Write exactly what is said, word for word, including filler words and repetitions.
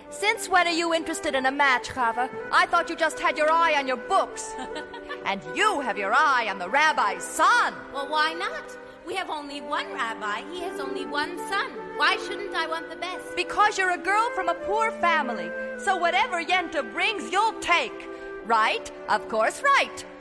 Since when are you interested in a match, Chava? I thought you just had your eye on your books. And you have your eye on the rabbi's son. Well, why not? We have only one rabbi. He has only one son. Why shouldn't I want the best? Because you're a girl from a poor family. So whatever Yenta brings, you'll take. Right? Of course, right.